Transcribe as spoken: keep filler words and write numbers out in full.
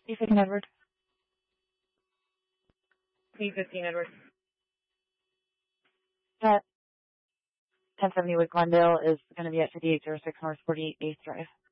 E fifteen Edward. E fifteen Edward. That ten seventy with Glendale is going to be at fifty-eight oh six North forty-eighth Drive.